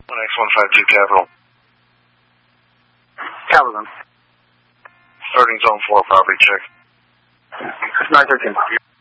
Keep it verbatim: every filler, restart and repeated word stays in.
one X one five two Capital. Capital. Starting zone four, property check. nine thirteen.